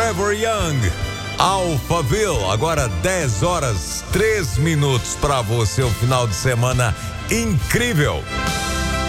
Forever Young, Alphaville. Agora 10 horas 3 minutos para você, um final de semana incrível.